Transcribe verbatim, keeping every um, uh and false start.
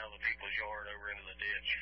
out of the people's yard over into the ditch.